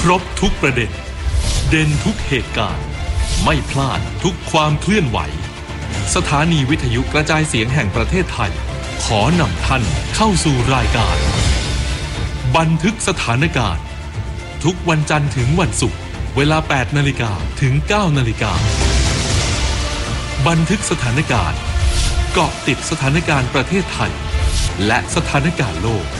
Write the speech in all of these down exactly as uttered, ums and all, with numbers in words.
รบทุกประเด็นเด่นทุกเหตุการณ์ไม่พลาดทุกความเคลื่อนไหวสถานีวิทยุกระจายเสียงแห่งประเทศไทยขอนำท่านเข้าสู่รายการบันทึกสถานการณ์ทุกวันจันทร์ถึงวันศุกร์เวลา แปดนาฬิกา ถึง เก้านาฬิกาบันทึกสถานการณ์เกาะติดสถานการณ์ประเทศไทยและสถานการณ์โลก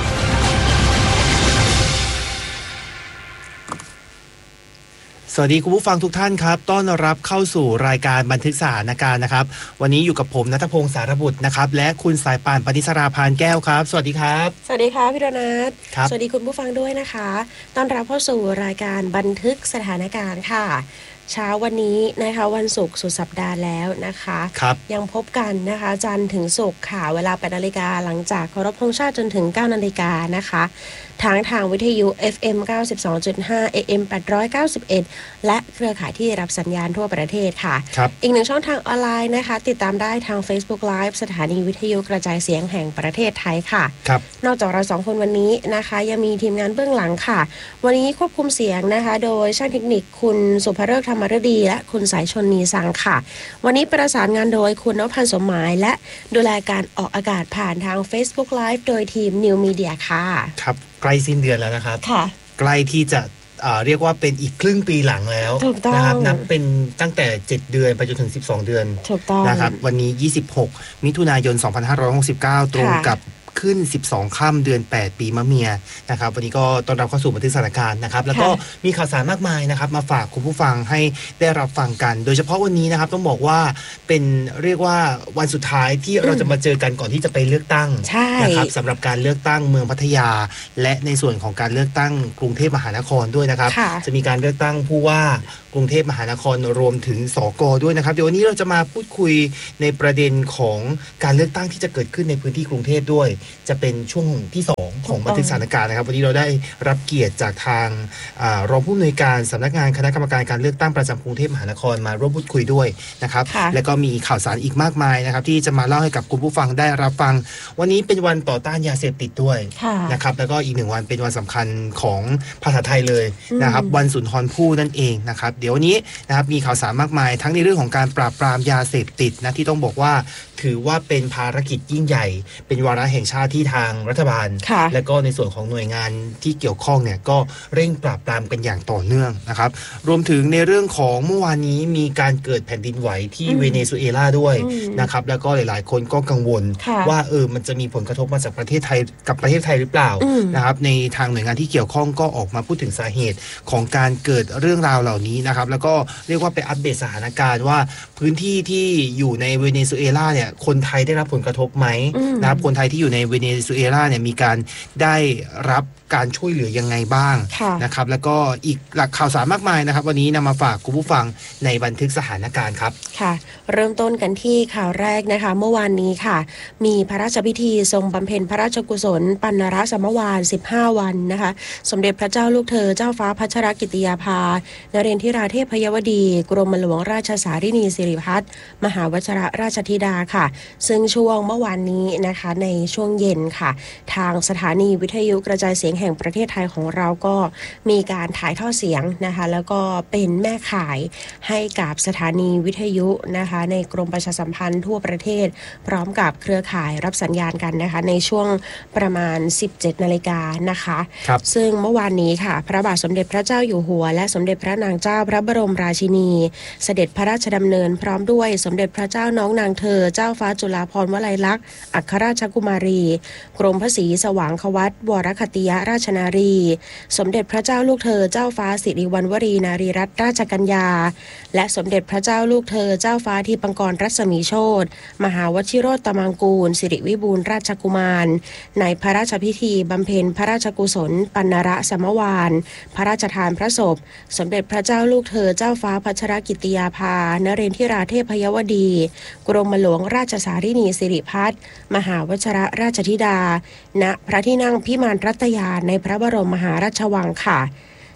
สวัสดีคุณผู้ฟังทุกท่านครับต้อนรับเข้าสู่รายการบันทึกสถานการณ์นะครับวันนี้อยู่กับผมณัฐพงศ์สารบุตรนะครับและคุณสายป่านปณิสราพานแก้วครับสวัสดีครับสวัสดีค่ะพี่โดนัทสวัสดีคุณผู้ฟังด้วยนะคะต้อนรับเข้าสู่รายการบันทึกสถานการณ์ค่ะเช้าวันนี้นะคะวันศุกร์สุดสัปดาห์แล้วนะคะยังพบกันนะคะจันทร์ถึงศุกร์ค่ะเวลา แปดนาฬิกาหลังจากเคารพธงชาติจนถึง เก้านาฬิกานะคะทางทางวิทยุ เอฟ เอ็ม เก้าสิบสองจุดห้า เอ เอ็ม แปดร้อยเก้าสิบเอ็ด และเครือข่ายที่รับสัญญาณทั่วประเทศค่ะอีกหนึ่งช่องทางออนไลน์นะคะติดตามได้ทาง Facebook Live สถานีวิทยุกระจายเสียงแห่งประเทศไทยค่ะนอกจากเราสองคนวันนี้นะคะยังมีทีมงานเบื้องหลังค่ะวันนี้ควบคุมเสียงนะคะโดยช่างเทคนิคคุณสุภฤกษ์ธรรมฤดีและคุณสายชนมีสังค่ะวันนี้ประสานงานโดยคุณนพพันธ์สมหมายและดูแลการออกอากาศผ่านทาง Facebook Live โดยทีม New Media ค่ะครับใกล้สิ้นเดือนแล้วนะครับค่ะใกล้ที่จะเรียกว่าเป็นอีกครึ่งปีหลังแล้วนะครับนับเป็นตั้งแต่เจ็ดเดือนไปจนถึงสิบสองเดือนนะครับวันนี้ยี่สิบหกมิถุนายนสองพันห้าร้อยหกสิบเก้าตรงกับขึ้นสิบสองค่ำเดือนแปดปีมะเมียนะครับวันนี้ก็ต้อนรับเข้าสู่บันทึกสถานการณ์นะครับแล้วก็มีข่าวสารมากมายนะครับมาฝากคุณผู้ฟังให้ได้รับฟังกันโดยเฉพาะวันนี้นะครับต้องบอกว่าเป็นเรียกว่าวันสุดท้ายที่เราจะมาเจอกันก่อนที่จะไปเลือกตั้งนะครับสำหรับการเลือกตั้งเมืองพัทยาและในส่วนของการเลือกตั้งกรุงเทพมหานครด้วยนะครับจะมีการเลือกตั้งผู้ว่ากรุงเทพมหานครรวมถึงสกด้วยนะครับเดี๋ยววันนี้เราจะมาพูดคุยในประเด็นของการเลือกตั้งที่จะเกิดขึ้นในพื้นที่กรุงเทพด้วยจะเป็นช่วงที่สองของบันทึกสถานการณ์นะครับวันนี้เราได้รับเกียรติจากทางรองผู้อำนวยการสำนักงานคณะกรรมการการเลือกตั้งประจำกรุงเทพมหานครมาร่วมพูดคุยด้วยนะครับและก็มีข่าวสารอีกมากมายนะครับที่จะมาเล่าให้กับคุณผู้ฟังได้รับฟังวันนี้เป็นวันต่อต้านยาเสพติดด้วยนะครับแล้วก็อีกหนึ่งวันเป็นวันสำคัญของภาษาไทยเลยนะครับวันสุนทรภู่นั่นเองนะครับเดี๋ยววันนี้นะครับมีข่าวสารมากมายทั้งในเรื่องของการปราบปรามยาเสพติดนะที่ต้องบอกว่าถือว่าเป็นภารกิจยิ่งใหญ่เป็นวาระแห่งชาติที่ทางรัฐบาลและก็ในส่วนของหน่วยงานที่เกี่ยวข้องเนี่ยก็เร่งปราบปรามกันอย่างต่อเนื่องนะครับรวมถึงในเรื่องของเมื่อวานนี้มีการเกิดแผ่นดินไหวที่เวเนซุเอลาด้วยนะครับแล้วก็หลายๆคนก็กังวลว่าเออมันจะมีผลกระทบมาจากประเทศไทยกับประเทศไทยหรือเปล่านะครับในทางหน่วยงานที่เกี่ยวข้องก็ออกมาพูดถึงสาเหตุของการเกิดเรื่องราวเหล่านี้นะครับแล้วก็เรียกว่าไปอัปเดตสถานการณ์ว่าพื้นที่ที่อยู่ในเวเนซุเอลาเนี่ยคนไทยได้รับผลกระทบไหมนะครับคนไทยที่อยู่ในเวเนซุเอลาเนี่ยมีการได้รับการช่วยเหลือยังไงบ้างนะครับแล้วก็อีกหลักข่าวสารมากมายนะครับวันนี้นำมาฝากคุณผู้ฟังในบันทึกสถานการณ์ครับค่ะเริ่มต้นกันที่ข่าวแรกนะคะเมื่อวานนี้ค่ะมีพระราชพิธีทรงบำเพ็ญพระราชกุศลปัณณรสมวาลสิบห้าวันนะคะสมเด็จพระเจ้าลูกเธอเจ้าฟ้าพัชรกิติยาภานเรนทิราเทพยวดีกรมหลวงราชสารินีสิริพัฒน์มหาวชิรราชธิดาค่ะซึ่งช่วงเมื่อวานนี้นะคะในช่วงเย็นค่ะทางสถานีวิทยุกระจายเสียงแห่งประเทศไทยของเราก็มีการถ่ายทอดเสียงนะคะแล้วก็เป็นแม่ข่ายให้กับสถานีวิทยุนะคะในกรมประชาสัมพันธ์ทั่วประเทศพร้อมกับเครือข่ายรับสัญญาณกันนะคะในช่วงประมาณ สิบเจ็ดนาฬิกานะคะซึ่งเมื่อวานนี้ค่ะพระบาทสมเด็จพระเจ้าอยู่หัวและสมเด็จพระนางเจ้าพระบรมราชินีเสด็จพระราชดำเนินพร้อมด้วยสมเด็จพระเจ้าน้องนางเธอเจ้าฟ้าจุฬาภรณ์วลัยลักษณ์อัครราชกุมารีกรมพระศรีสว่างควัตรวรคติยราชนารีสมเด็จพระเจ้าลูกเธอเจ้าฟ้าสิริวัณวรีนารีรัตนราชกัญญาและสมเด็จพระเจ้าลูกเธอเจ้าฟ้าทีปังกรรัศมีโชติมหาวชิโรตมังกูลสิริวิบูลย์ราชกุมารในพระราชพิธีบำเพ็ญพระราชกุศลปัณณรสมวาลพระราชทานพระศพสมเด็จพระเจ้าลูกเธอเจ้าฟ้าพัชรกิติยาภานเรนทิราเทพยวดีกรมหลวงราชสารินีสิริพัฒน์มหาวชิรราชธิดาณพระที่นั่งพิมานรัตยาในพระบรมมหาราชวังค่ะ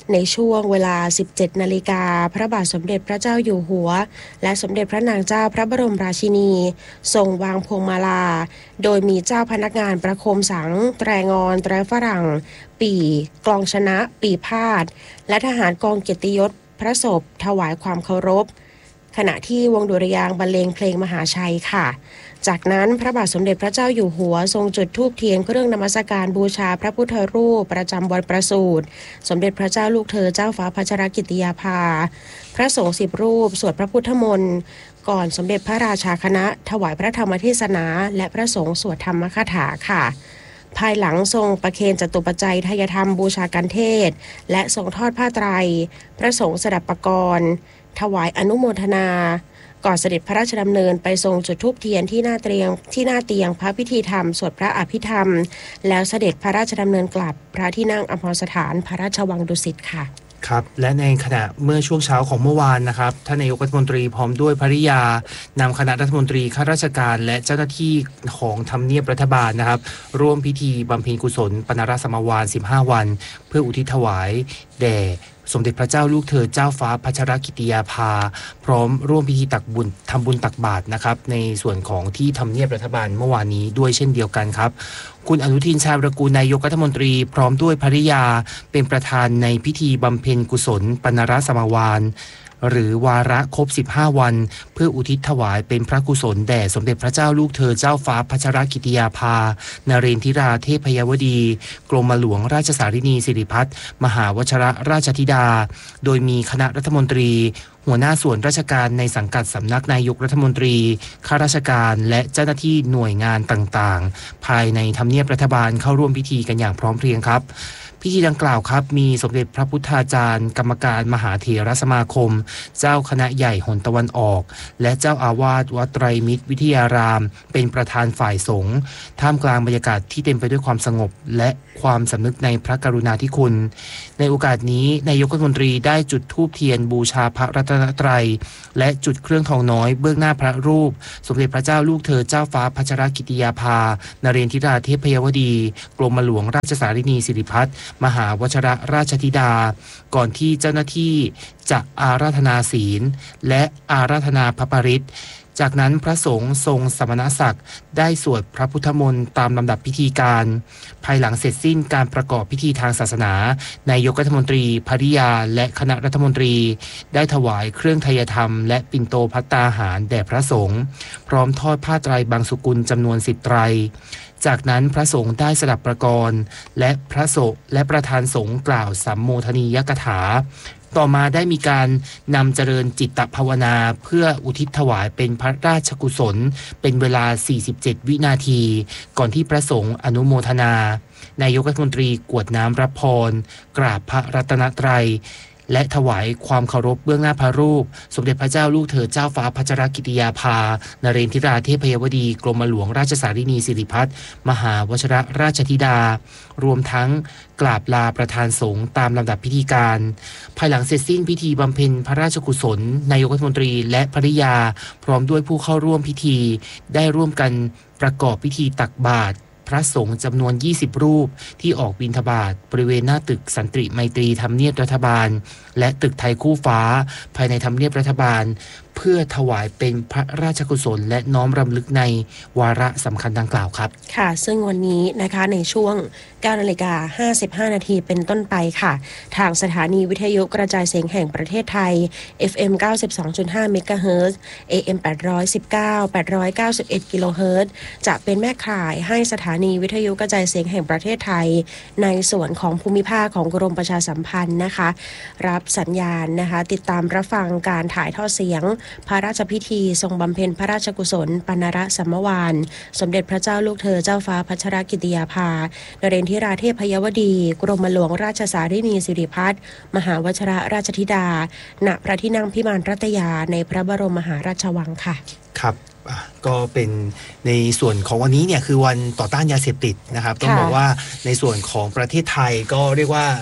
ในช่วงเวลา สิบเจ็ดนาฬิกาพระบาทสมเด็จพระเจ้าอยู่หัวและสมเด็จพระนางเจ้าพระบรมราชินีทรงวางพวงมาลาโดยมีเจ้าพนักงานประโคมสังแตรงอนแตรฝรั่งปี่กลองชนะปี่พาดและทหารกองเกียรติยศพระศพถวายความเคารพขณะที่วงดุริยางค์บรรเลงเพลงมหาชัยค่ะจากนั้นพระบาทสมเด็จพระเจ้าอยู่หัวทรงจุดธูปเทียนเครื่องนมัสการบูชาพระพุทธรูปประจำวันประสูติสมเด็จพระเจ้าลูกเธอเจ้าฟ้าพัชรกิติยาภาพระสงฆ์สิบรูปสวดพระพุทธมนต์ก่อนสมเด็จพระราชาคณะถวายพระธรรมเทศนาและพระสงฆ์สวดธรรมคาถาค่ะภายหลังทรงประเคนจตุปัจจัยทายธรรมบูชาการเทศและทรงทอดผ้าไตรพระสงฆ์สดับปกรณ์ถวายอนุโมทนาก่อนเสด็จพระราชดำเนินไปทรงจุดธูปเทียนที่หน้าเตียงที่หน้าเตียงพระพิธีธรรมสวดพระอภิธรรมแล้วเสด็จพระราชดำเนินกลับพระที่นั่งอัมพรสถานพระราชวังดุสิตค่ะครับและในขณะเมื่อช่วงเช้าของเมื่อวานนะครับท่านนายกรัฐมนตรีพร้อมด้วยภริยานำคณะรัฐมนตรีข้าราชการและเจ้าหน้าที่ของทำเนียบรัฐบาลนะครับร่วมพิธีบำเพ็ญกุศลปนรสมวาลสิบห้าวันเพื่ออุทิศถวายแด่สมเด็จพระเจ้าลูกเธอเจ้าฟ้าพัชรกิติยาภาพร้อมร่วมพิธีตักบุญทำบุญตักบาตรนะครับในส่วนของที่ทำเนียบรัฐบาลเมื่อวานนี้ด้วยเช่นเดียวกันครับคุณอนุทินชาญวิรากูลนายกรัฐมนตรีพร้อมด้วยภริยาเป็นประธานในพิธีบำเพ็ญกุศลปนรสมวาลหรือวาระครบสิบห้าวันเพื่ออุทิศถวายเป็นพระกุศลแด่สมเด็จพระเจ้าลูกเธอเจ้าฟ้าพัชรกิติยาภานเรนทิราเทพยวดีกรมหลวงราชสารินีสิริพัฒน์มหาวชรราชธิดาโดยมีคณะรัฐมนตรีหัวหน้าส่วนราชการในสังกัดสำนักนายกรัฐมนตรีข้าราชการและเจ้าหน้าที่หน่วยงานต่างๆภายในทำเนียบรัฐบาลเข้าร่วมพิธีกันอย่างพร้อมเพรียงครับพิธีดังกล่าวครับมีสมเด็จพระพุทธาจารย์กรรมการมหาเถรสมาคมเจ้าคณะใหญ่หนตะวันออกและเจ้าอาวาสวัดไตรมิตรวิทยารามเป็นประธานฝ่ายสงฆ์ท่ามกลางบรรยากาศที่เต็มไปด้วยความสงบและความสำนึกในพระกรุณาธิคุณในโอกาสนี้นายกรัฐมนตรีได้จุดธูปเทียนบูชาพระรัตนตรัยและจุดเครื่องทองน้อยเบื้องหน้าพระรูปสมเด็จพระเจ้าลูกเธอเจ้าฟ้าพัชรกิติยาภานเรนทิราเทพยวดีกรมหลวงราชสารินีสิริพัฒน์มหาวชรราชธิดาก่อนที่เจ้าหน้าที่จะอาราธนาศีลและอาราธนาพระปริตรจากนั้นพระสงฆ์ทรงสมณศักดิ์ได้สวดพระพุทธมนต์ตามลำดับพิธีการภายหลังเสร็จสิ้นการประกอบพิธีทางศาสนานายกรัฐมนตรีภริยาและคณะรัฐมนตรีได้ถวายเครื่องไทยธรรมและปิ่นโตภัตตาหารแด่พระสงฆ์พร้อมทอดผ้าไตรบางสุกุลจำนวนสิบไตรจากนั้นพระสงฆ์ได้สดับประกรณ์และพระสงฆ์และประธานสงฆ์กล่าวสัมโมทนียกถาต่อมาได้มีการนำเจริญจิตตภาวนาเพื่ออุทิศถวายเป็นพระราชกุศลเป็นเวลาสี่สิบเจ็ดวินาทีก่อนที่พระสงฆ์อนุโมทนานายกรัฐมนตรีกรวดน้ำรับพรกราบพระรัตนตรัยและถวายความเคารพเบื้องหน้าพระรูปสมเด็จพระเจ้าลูกเธอเจ้าฟ้าพัชรกิติยาภานเรนทิราเทพยวดีกรมหลวงราชสารินีสิริพัฒน์มหาวชรราชธิดารวมทั้งกราบลาประธานสงฆ์ตามลำดับพิธีการภายหลังเสร็จสิ้นพิธีบำเพ็ญพระราชกุศลนายกรัฐมนตรีและภริยาพร้อมด้วยผู้เข้าร่วมพิธีได้ร่วมกันประกอบพิธีตักบาตรพระสงฆ์จำนวนยี่สิบรูปที่ออกบิณฑบาตบริเวณหน้าตึกสันติไมตรีทำเนียบรัฐบาลและตึกไทยคู่ฟ้าภายในทำเนียบรัฐบาลเพื่อถวายเป็นพระราชกุศลและน้อมรำลึกในวาระสำคัญดังกล่าวครับค่ะซึ่งวันนี้นะคะในช่วง เก้านาฬิกาห้าสิบห้านาทีเป็นต้นไปค่ะทางสถานีวิทยุกระจายเสียงแห่งประเทศไทย เอฟ เอ็ม เก้าสิบสองจุดห้า เมกะเฮิรตซ์ เอ เอ็ม แปดร้อยสิบเก้า แปดร้อยเก้าสิบเอ็ด กิโลเฮิรตซ์จะเป็นแม่ข่ายให้สถานีวิทยุกระจายเสียงแห่งประเทศไทยในส่วนของภูมิภาคของกรมประชาสัมพันธ์นะคะรับสัญญาณนะคะติดตามรับฟังการถ่ายทอดเสียงพระราชพิธีทรงบำเพ็ญพระราชกุศลปนรสมวาลสมเด็จพระเจ้าลูกเธอเจ้าฟ้าพัชรกิติยาภานเรนทิราเทพยวดีกรมหลวงราชสารินีสิริพัฒน์มหาวชรราชธิดาณพระที่นั่งพิมานรัตยาในพระบรมมหาราชวังค่ะครับก็เป็นในส่วนของวันนี้เนี่ยคือวันต่อต้านยาเสพติดนะครับต้องบอกว่าในส่วนของประเทศไทยก็เรียกว่า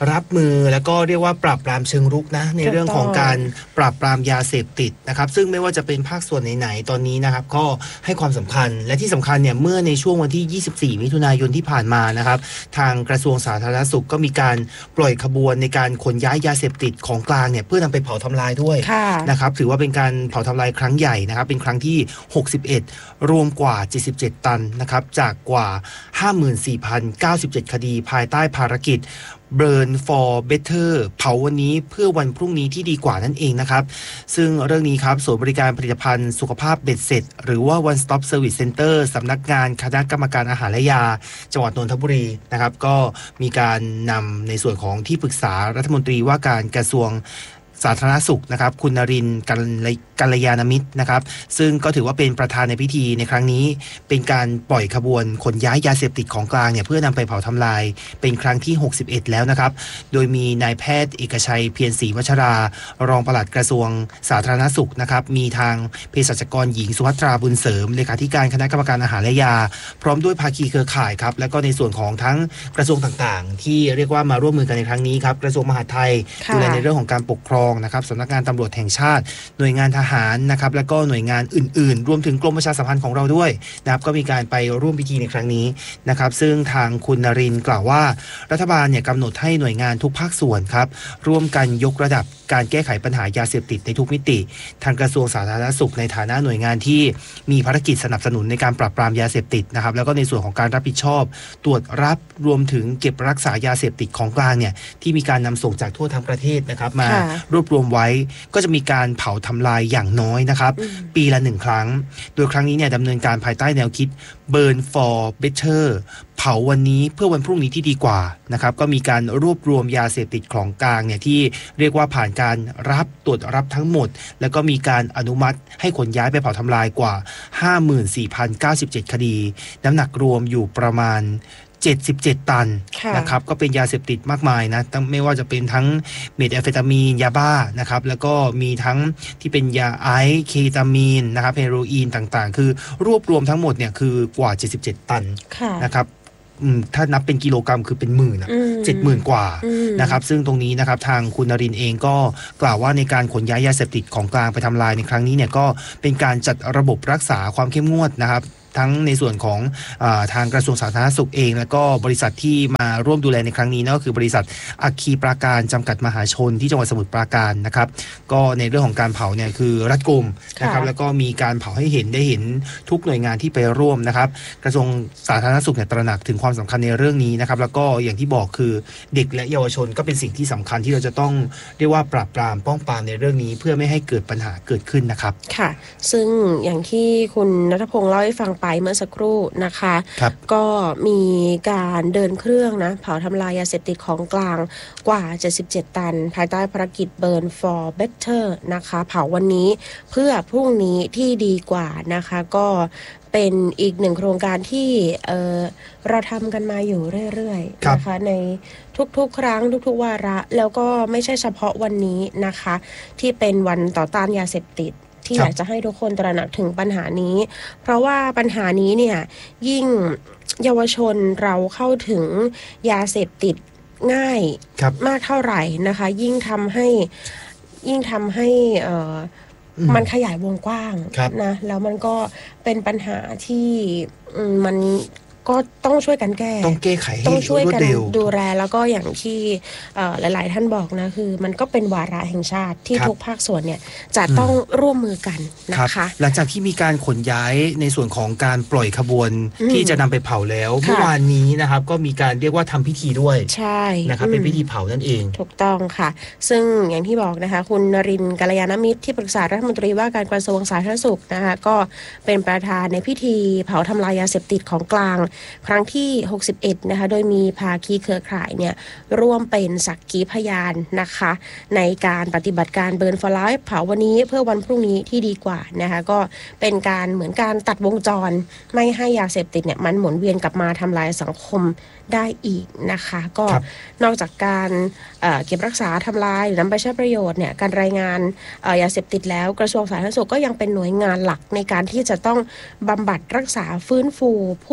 รับมือแล้วก็เรียกว่าปราบปรามเชิงรุกนะในเรื่องของการปราบปรามยาเสพติดนะครับซึ่งไม่ว่าจะเป็นภาคส่วนไหนๆตอนนี้นะครับก็ให้ความสำคัญและที่สำคัญเนี่ยเมื่อในช่วงวันที่ยี่สิบสี่มิถุนายนที่ผ่านมานะครับทางกระทรวงสาธารณสุขก็มีการปล่อยขบวนในการขนย้ายยาเสพติดของกลางเนี่ยเพื่อนำไปเผาทำลายด้วยนะครับถือว่าเป็นการเผาทำลายครั้งใหญ่นะครับเป็นครั้งที่หกสิบเอ็ดรวมกว่าเจ็ดสิบเจ็ดตันนะครับจากกว่า ห้าหมื่นสี่พันเก้าสิบเจ็ด คดีภายใต้ภารกิจ Burn for Better เผาวันนี้เพื่อวันพรุ่งนี้ที่ดีกว่านั่นเองนะครับซึ่งเรื่องนี้ครับศูนย์บริการผลิตภัณฑ์สุขภาพเบ็ดเสร็จหรือว่า One Stop Service Center สำนักงานคณะกรรมการอาหารและยาจังหวัดนนทบุรีนะครับก็มีการนำในส่วนของที่ปรึกษารัฐมนตรีว่าการกระทรวงสาธารณสุขนะครับคุณนรินทร์กัลยาณมิตรนะครับซึ่งก็ถือว่าเป็นประธานในพิธีในครั้งนี้เป็นการปล่อยขบวนขนย้ายยาเสพติดของกลางเนี่ยเพื่อนำไปเผาทำลายเป็นครั้งที่หกสิบเอ็ดแล้วนะครับโดยมีนายแพทย์เอกชัยเพียรศรีวัชรารองปลัดกระทรวงสาธารณสุขนะครับมีทางเภสัชกรหญิงสุภัทราบุญเสริมเลขาธิการคณะกรรมการอาหารและยาพร้อมด้วยภาคีเครือข่ายครับแล้วก็ในส่วนของทั้งกระทรวงต่างๆที่เรียกว่ามาร่วมมือกันในครั้งนี้ครับกระทรวงมหาดไทยดูแลในเรื่องของการปกครองนะครับสำนักงานตำรวจแห่งชาติหน่วยงานทหารนะครับแล้วก็หน่วยงานอื่นๆรวมถึงกรมประชาสัมพันธ์ของเราด้วยนะครับก็มีการไปร่วมพิธีในครั้งนี้นะครับซึ่งทางคุณนรินทร์กล่าวว่ารัฐบาลเนี่ยกำหนดให้หน่วยงานทุกภาคส่วนครับร่วมกันยกระดับการแก้ไขปัญหายาเสพติดในทุกมิติทางกระทรวงสาธารณสุขในฐานะหน่วยงานที่มีภารกิจสนับสนุนในการปราบปรามยาเสพติดนะครับแล้วก็ในส่วนของการรับผิดชอบตรวจรับรวมถึงเก็บรักษายาเสพติดของกลางเนี่ยที่มีการนำส่งจากทั่วทั้งประเทศนะครับมารวบรวมไว้ก็จะมีการเผาทำลายอย่างน้อยนะครับปีละหนึ่งครั้งโดยครั้งนี้เนี่ยดำเนินการภายใต้แนวคิด Burn for Better เผาวันนี้เพื่อวันพรุ่งนี้ที่ดีกว่านะครับก็มีการรวบรวมยาเสพติดของกลางเนี่ยที่เรียกว่าผ่านการรับตรวจรับทั้งหมดแล้วก็มีการอนุมัติให้ขนย้ายไปเผาทำลายกว่า ห้าหมื่นสี่พันเก้าสิบเจ็ด คดีน้ำหนักรวมอยู่ประมาณเจ็ดสิบเจ็ดตันนะครับก็เป็นยาเสพติดมากมายนะไม่ว่าจะเป็นทั้งเมทแอมเฟตามีนยาบ้านะครับแล้วก็มีทั้งที่เป็นยาไอซ์เคตามีนนะครับเฮโรอีนต่างๆคือรวบรวมทั้งหมดเนี่ยคือกว่าเจ็ดสิบเจ็ดตันนะครับถ้านับเป็นกิโลกรัมคือเป็นหมื่นอ่ะเจ็ดหมื่นกว่านะครับซึ่งตรงนี้นะครับทางคุณนรินทร์เองก็กล่าวว่าในการขนย้ายยาเสพติดของกลางไปทำลายในครั้งนี้เนี่ยก็เป็นการจัดระบบรักษาความเข้มงวดนะครับทั้งในส่วนของอาทางกระทรวงสาธารณสุขเองแล้วก็บริษัทที่มาร่วมดูแลในครั้งนี้นั่นก็คือบริษัทอัคคีปราการจำกัดมหาชนที่จังหวัดสมุทรปราการนะครับก็ในเรื่องของการเผาเนี่ยคือรัดกุมนะครับแล้วก็มีการเผาให้เห็นได้เห็นทุกหน่วยงานที่ไปร่วมนะครับกระทรวงสาธารณสุขเนี่ยตระหนักถึงความสำคัญในเรื่องนี้นะครับแล้วก็อย่างที่บอกคือเด็กและเยาวชนก็เป็นสิ่งที่สำคัญที่เราจะต้องเรียกว่าปราบปรามป้องปรามในเรื่องนี้เพื่อไม่ให้เกิดปัญหาเกิดขึ้นนะครับค่ะซึ่งอย่างที่คุณณัฐพงษ์เล่าให้ฟังไปเมื่อสักครู่นะคะก็มีการเดินเครื่องนะเผาทำลายยาเสพติดของกลางกว่าเจ็ดสิบเจ็ดตันภายใต้ภารกิจ Burn for Better นะคะเผาวันนี้เพื่อพรุ่งนี้ที่ดีกว่านะคะก็เป็นอีกหนึ่งโครงการที่เอ่อเราทำกันมาอยู่เรื่อยๆนะคะในทุกๆครั้งทุกๆวาระแล้วก็ไม่ใช่เฉพาะวันนี้นะคะที่เป็นวันต่อต้านยาเสพติดที่อยากจะให้ทุกคนตระหนักถึงปัญหานี้เพราะว่าปัญหานี้เนี่ยยิ่งเยาวชนเราเข้าถึงยาเสพติดง่ายมากเท่าไหร่นะคะยิ่งทำให้ยิ่งทำให้เอ่อมันขยายวงกว้างนะแล้วมันก็เป็นปัญหาที่มันก็ต้องช่วยกันแก้ต้องแก้ไขให้ต้องช่วยกันดูแลแล้วก็อย่างที่หลายๆท่านบอกนะคือมันก็เป็นวาระแห่งชาติที่ทุกภาคส่วนเนี่ยจะต้องร่วมมือกันนะคะหลังจากที่มีการขนย้ายในส่วนของการปล่อยขบวนที่จะนำไปเผาแล้วเมื่อวานนี้นะครับก็มีการเรียกว่าทำพิธีด้วยใช่นะครับเป็นพิธีเผานั่นเองถูกต้องค่ะซึ่งอย่างที่บอกนะคะคุณนรินทร์กัลยาณมิตรที่ปรึกษารัฐมนตรีว่าการกระทรวงสาธารณสุขนะคะก็เป็นประธานในพิธีเผาทำลายยาเสพติดของกลางครั้งที่หกสิบเอ็ดนะคะโดยมีภาคีเครือข่ายเนี่ยร่วมเป็นสักขีพยานนะคะในการปฏิบัติการ Burn for Life เผาวันนี้เพื่อวันพรุ่งนี้ที่ดีกว่านะคะก็เป็นการเหมือนการตัดวงจรไม่ให้ยาเสพติดเนี่ยมันหมุนเวียนกลับมาทำลายสังคมได้อีกนะคะก็นอกจากการเอ่อเก็บรักษาทำลายหรือนำไปใช้ประโยชน์เนี่ยการรายงานเอ่อยาเสพติดแล้วกระทรวงสาธารณสุขก็ยังเป็นหน่วยงานหลักในการที่จะต้องบำบัดรักษาฟื้นฟูผู้เสพ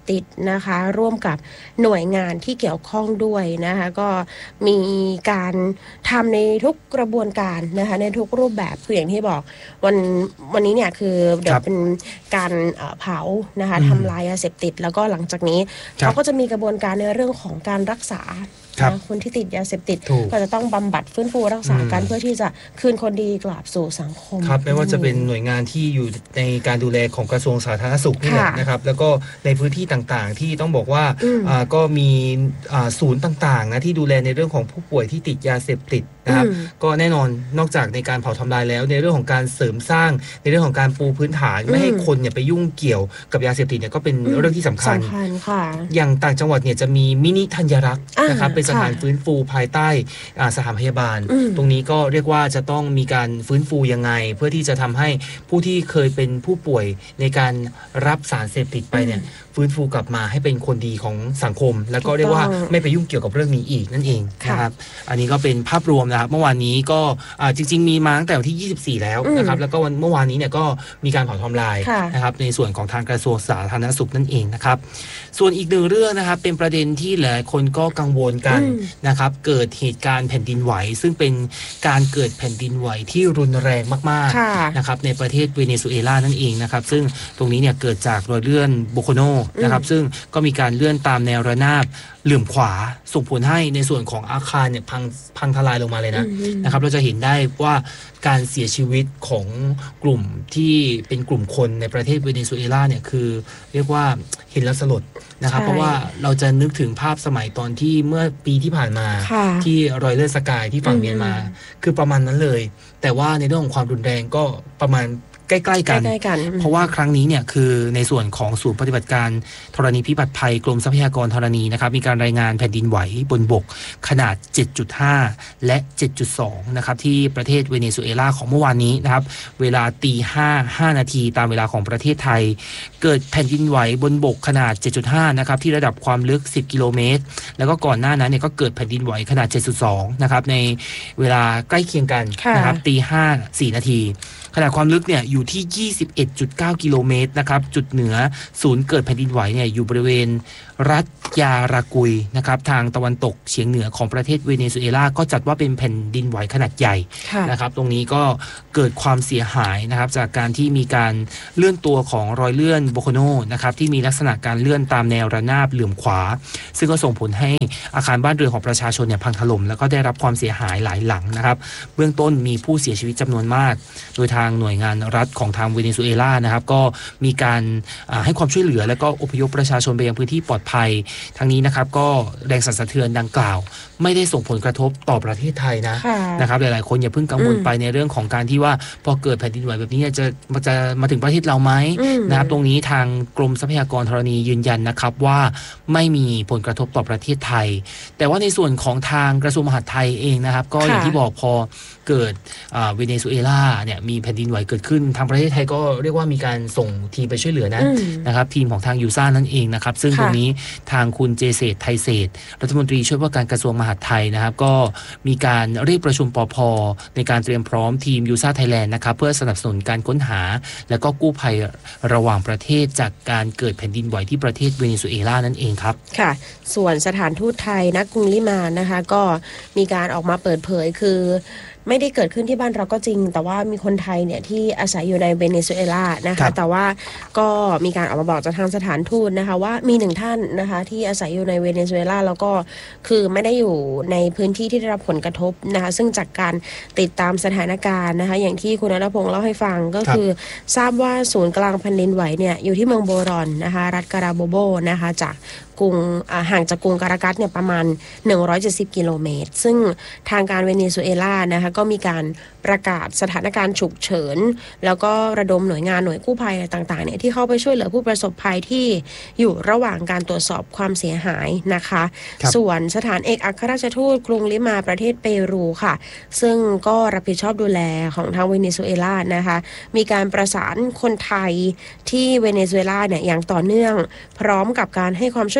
ติดนะคะร่วมกับหน่วยงานที่เกี่ยวข้องด้วยนะคะก็มีการทำในทุกกระบวนการนะคะในทุกรูปแบบคืออย่างที่บอกวันวันนี้เนี่ยคือเดี๋ยวเป็นการเผานะคะทำลายยาเสพติดแล้วก็หลังจากนี้เขาก็จะมีกระบวนการในเรื่องของการรักษานะคนที่ติดยาเสพติดก็จะต้องบำบัดฟื้นฟูรักษากันเพื่อที่จะคืนคนดีกลับสู่สังคมครับไม่ว่าจะเป็นหน่วยงานที่อยู่ในการดูแลของกระทรวงสาธารณสุขนี่แหละนะครับแล้วก็ในพื้นที่ต่างๆที่ต้องบอกว่าก็มีศูนย์ต่างๆนะที่ดูแลในเรื่องของผู้ป่วยที่ติดยาเสพติดนะครับก็แน่นอนนอกจากในการเผาทำลายแล้วในเรื่องของการเสริมสร้างในเรื่องของการปูพื้นฐานไม่ให้คนเนี่ยไปยุ่งเกี่ยวกับยาเสพติดเนี่ยก็เป็นเรื่องที่สำคัญอย่างต่างจังหวัดเนี่ยจะมีมินิธัญรักษ์นะครับเป็นสถานฟื้นฟูภายใต้สถานพยาบาลตรงนี้ก็เรียกว่าจะต้องมีการฟื้นฟูยังไงเพื่อที่จะทำให้ผู้ที่เคยเป็นผู้ป่วยในการรับสารเสพติดไปเนี่ยฟื้นฟูกลับมาให้เป็นคนดีของสังคมแล้วก็เรียกว่าไม่ไปยุ่งเกี่ยวกับเรื่องนี้อีกนั่นเองนะครับอันนี้ก็เป็นภาพรวมนะครับเมื่อวานนี้ก็จริงๆมีมาตั้งแต่วันที่ยี่สิบสี่แล้วนะครับแล้วก็วันเมื่อวานนี้เนี่ยก็มีการเผาทำลายนะครับในส่วนของทางกระทรวงสาธารณสุขนั่นเองนะครับส่วนอีกหนึ่งเรื่องนะครับเป็นประเด็นที่หลายคนก็กังวลกันนะครับเกิดเหตุการณ์แผ่นดินไหวซึ่งเป็นการเกิดแผ่นดินไหวที่รุนแรงมากๆนะครับในประเทศเวเนซุเอลานั่นเองนะครับซึ่งตรงนี้เนี่ยเกิดจากรอยเลื่อนโบโคโนนะครับซึ่งก็มีการเลื่อนตามแนวระนาบเหลื่อมขวาส่งผลให้ในส่วนของอาคารเนี่ยพังพังทลายลงมาเลยนะนะครับเราจะเห็นได้ว่าการเสียชีวิตของกลุ่มที่เป็นกลุ่มคนในประเทศเวเนซุเอลาเนี่ยคือเรียกว่าเห็นแล้วสลดนะครับเพราะว่าเราจะนึกถึงภาพสมัยตอนที่เมื่อปีที่ผ่านมาที่รอยเลื่อนสกายที่ฝั่งเมียนมาคือประมาณนั้นเลยแต่ว่าในเรื่องของความรุนแรงก็ประมาณใกล้ๆกันเพราะว่าครั้งนี้เนี่ยคือในส่วนของศูนย์ปฏิบัติการธรณีพิบัติภัยกรมทรัพยากรธรณีนะครับมีการรายงานแผ่นดินไหวบนบกขนาด เจ็ดจุดห้า และ เจ็ดจุดสอง นะครับที่ประเทศเวเนซุเอลาของเมื่อวานนี้นะครับเวลาตีห้า ห้านาทีตามเวลาของประเทศไทยเกิดแผ่นดินไหวบนบกขนาด เจ็ดจุดห้า นะครับที่ระดับความลึกสิบกิโลเมตรแล้วก็ก่อนหน้านั้นเนี่ยก็เกิดแผ่นดินไหวขนาด เจ็ดจุดสอง นะครับในเวลาใกล้เคียงกันนะครับตีห้า สี่นาทีขนาดความลึกเนี่ยอยู่ที่ ยี่สิบเอ็ดจุดเก้า กิโลเมตรนะครับจุดเหนือศูนย์เกิดแผ่นดินไหวเนี่ยอยู่บริเวณรัฐยารากุยนะครับทางตะวันตกเฉียงเหนือของประเทศเวเนซุเอลาก็จัดว่าเป็นแผ่นดินไหวขนาดใหญ่นะครับตรงนี้ก็เกิดความเสียหายนะครับจากการที่มีการเลื่อนตัวของรอยเลื่อนโบโคโนนะครับที่มีลักษณะการเลื่อนตามแนวระนาบเหลื่อมขวาซึ่งก็ส่งผลให้อาคารบ้านเรือนของประชาชนเนี่ยพังถล่มแล้วก็ได้รับความเสียหายหลายหลังนะครับเบื้องต้นมีผู้เสียชีวิตจำนวนมากโดยทางหน่วยงานรัฐของทางเวเนซุเอลานะครับก็มีการให้ความช่วยเหลือและก็อพยพประชาชนไปยังพื้นที่ปลอดภัยทั้งนี้นะครับก็แรงสั่นสะเทือนดังกล่าวไม่ได้ส่งผลกระทบต่อประเทศไทยนะนะครับหลายๆคนอย่าเพิ่งกังวลไปในเรื่องของการที่ว่าพอเกิดแผ่นดินไหวแบบนี้จะจะมาถึงประเทศเราไหมนะครับตรงนี้ทางกรมทรัพยากรธรณียืนยันนะครับว่าไม่มีผลกระทบต่อประเทศไทยแต่ว่าในส่วนของทางกระทรวงมหาดไทยเองนะครับก็อย่างที่บอกพอเกิดเวเนซุเอลาเนี่ยมีแผ่นดินไหวเกิดขึ้นทางประเทศไทยก็เรียกว่ามีการส่งทีมไปช่วยเหลือนะนะครับทีมของทางยูซ่านั่นเองนะครับซึ่งตรงนี้ทางคุณเจเศรษฐ์ไทยเศรษฐ์รัฐมนตรีช่วยว่าการกระทรวงมหาดไทยนะครับก็มีการเรียกประชุมปภ.ในการเตรียมพร้อมทีมยูซ่าไทยแลนด์นะครับเพื่อสนับสนุนการค้นหาและก็กู้ภัยระหว่างประเทศจากการเกิดแผ่นดินไหวที่ประเทศเวเนซุเอลานั่นเองครับค่ะส่วนสถานทูตไทยณกรุงลิมานะคะก็มีการออกมาเปิดเผยคือไม่ได้เกิดขึ้นที่บ้านเราก็จริงแต่ว่ามีคนไทยเนี่ยที่อาศัยอยู่ในเวเนซุเอลานะคะแต่ว่าก็มีการออกมาบอกจากทางสถานทูตนะคะว่ามีหนึ่งท่านนะคะที่อาศัยอยู่ในเวเนซุเอลาแล้วก็คือไม่ได้อยู่ในพื้นที่ที่ได้รับผลกระทบนะคะซึ่งจากการติดตามสถานการณ์นะคะอย่างที่คุณณัฐพงษ์เล่าให้ฟังก็คือทราบว่าศูนย์กลางแผ่นดินไหวเนี่ยอยู่ที่เมืองโบรอนนะคะรัฐการาโบโบนะคะจากกรุงห่างจากกรุงการากัสเนี่ยประมาณหนึ่งร้อยเจ็ดสิบกิโลเมตรซึ่งทางการเวเนซุเอลานะคะก็มีการประกาศสถานการณ์ฉุกเฉินแล้วก็ระดมหน่วยงานหน่วยกู้ภัยอะไรต่างๆเนี่ยที่เข้าไปช่วยเหลือผู้ประสบภัยที่อยู่ระหว่างการตรวจสอบความเสียหายนะคะส่วนสถานเอกอัครราชทูตกรุงลิมาประเทศเปรูค่ะซึ่งก็รับผิดชอบดูแลของทางเวเนซุเอลานะคะมีการประสานคนไทยที่เวเนซุเอลาเนี่ยอย่างต่อเนื่องพร้อมกับการให้ความช่วย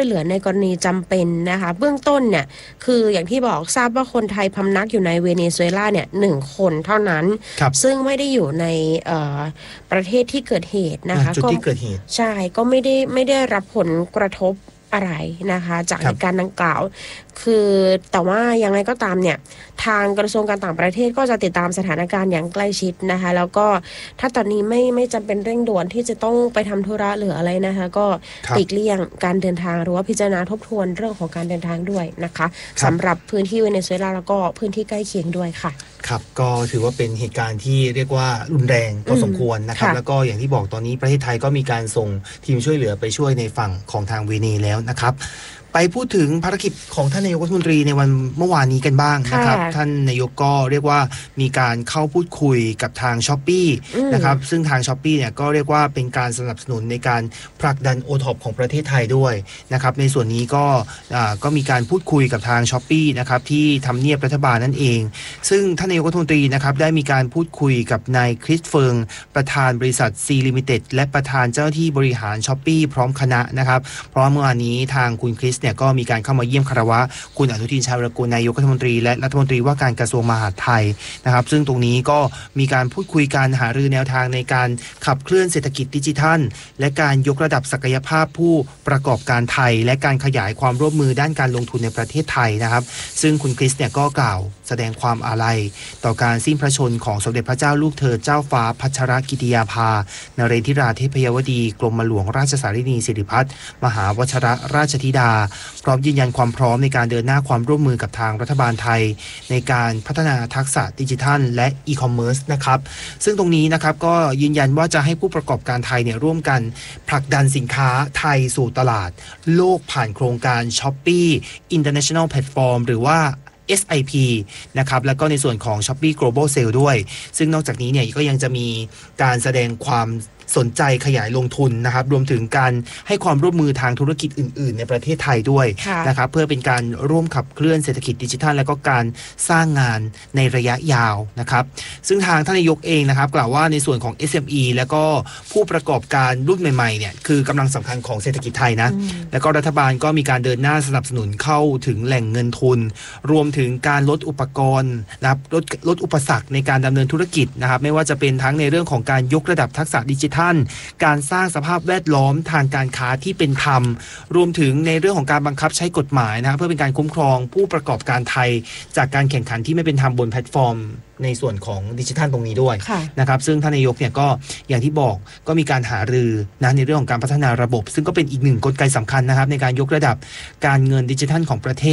วยเหลือในกรณีจำเป็นนะคะเบื้องต้นเนี่ยคืออย่างที่บอกทราบว่าคนไทยพำนักอยู่ในเวเนซุเอลาเนี่ยหนึ่งคนเท่านั้นซึ่งไม่ได้อยู่ในประเทศที่เกิดเหตุนะคะจุดที่เกิดเหตุใช่ก็ไม่ได้ไม่ได้รับผลกระทบอะไรนะคะจากเหตุการณ์ดังกล่าวคือแต่ว่ายังไงก็ตามเนี่ยทางกระทรวงการต่างประเทศก็จะติดตามสถานการณ์อย่างใกล้ชิดนะคะแล้วก็ถ้าตอนนี้ไม่ไม่จำเป็นเร่งด่วนที่จะต้องไปทำธุระหรืออะไรนะคะก็หลีกเลี่ยงการเดินทางหรือว่าพิจารณาทบทวนเรื่องของการเดินทางด้วยนะคะสำหรับพื้นที่เวเนซุเอลาแล้วก็พื้นที่ใกล้เคียงด้วยค่ะครับก็ถือว่าเป็นเหตุการณ์ที่เรียกว่ารุนแรงพอสมควรนะครับแล้วก็อย่างที่บอกตอนนี้ประเทศไทยก็มีการส่งทีมช่วยเหลือไปช่วยในฝั่งของทางเวเนแล้วนะครับไปพูดถึงภารกิจของท่านนายกรัฐมนตรีในวันเมื่อวานนี้กันบ้างนะครับท่านนายกก็เรียกว่ามีการเข้าพูดคุยกับทาง Shopee นะครับซึ่งทาง Shopee เนี่ยก็เรียกว่าเป็นการสนับสนุนในการผลักดัน โอ ท็อป ของประเทศไทยด้วยนะครับในส่วนนี้ก็ก็มีการพูดคุยกับทาง Shopee นะครับที่ทำเนียบรัฐบาลนั่นเองซึ่งท่านนายกรัฐมนตรีนะครับได้มีการพูดคุยกับนายคริสเฟิงประธานบริษัท C Limited และประธานเจ้าหน้าที่บริหาร Shopee พร้อมคณะนะครับเพราะเมื่อวานนี้ทางคุณคริสเนี่ยก็มีการเข้ามาเยี่ยมคารวะคุณอนุทินชาญวิรากูลนายกรัฐมนตรีและรัฐมนตรีว่าการกระทรวงมหาดไทยนะครับซึ่งตรงนี้ก็มีการพูดคุยการหารือแนวทางในการขับเคลื่อนเศรษฐกิจดิจิทัลและการยกระดับศักยภาพผู้ประกอบการไทยและการขยายความร่วมมือด้านการลงทุนในประเทศไทยนะครับซึ่งคุณคริสเนี่ยก็กล่าวแสดงความอาลัยต่อการสิ้นพระชนม์ของสมเด็จพระเจ้าลูกเธอเจ้าฟ้าพัชรกิติยาภานเรนทิราเทพยวดีกรมหลวงราชสารินีสิริพัฒน์มหาวชิรราชธิดาพร้อมยืนยันความพร้อมในการเดินหน้าความร่วมมือกับทางรัฐบาลไทยในการพัฒนาทักษะดิจิทัลและอีคอมเมิร์ซนะครับซึ่งตรงนี้นะครับก็ยืนยันว่าจะให้ผู้ประกอบการไทยเนี่ยร่วมกันผลักดันสินค้าไทยสู่ตลาดโลกผ่านโครงการ Shopee International Platform หรือว่า เอส ไอ พี นะครับแล้วก็ในส่วนของ Shopee Global Sale ด้วยซึ่งนอกจากนี้เนี่ยก็ยังจะมีการแสดงความสนใจขยายลงทุนนะครับรวมถึงการให้ความร่วมมือทางธุรกิจอื่นๆในประเทศไทยด้วยนะครับเพื่อเป็นการร่วมขับเคลื่อนเศรษฐกิจดิจิทัลและก็การสร้างงานในระยะยาวนะครับซึ่งทางท่านนายกเองนะครับกล่าวว่าในส่วนของ เอส เอ็ม อี แล้วก็ผู้ประกอบการรุ่นใหม่ๆเนี่ยคือกำลังสำคัญของเศรษฐกิจไทยนะแล้วก็รัฐบาลก็มีการเดินหน้าสนับสนุนเข้าถึงแหล่งเงินทุนรวมถึงการลดอุปกรณ์นะครับลดลดอุปสรรคในการดำเนินธุรกิจนะครับไม่ว่าจะเป็นทั้งในเรื่องของการยกระดับทักษะดิจิทัลการสร้างสภาพแวดล้อมทางการค้าที่เป็นธรรมรวมถึงในเรื่องของการบังคับใช้กฎหมายนะครับเพื่อเป็นการคุ้มครองผู้ประกอบการไทยจากการแข่งขันที่ไม่เป็นธรรมบนแพลตฟอร์มในส่วนของดิจิทัลตรงนี้ด้วยนะครับซึ่งท่านนายกเนี่ยก็อย่างที่บอกก็มีการหารือนะในเรื่องของการพัฒนาระบบซึ่งก็เป็นอีกหนึ่งกลไกสำคัญนะครับในการยกระดับการเงินดิจิทัลของประเทศ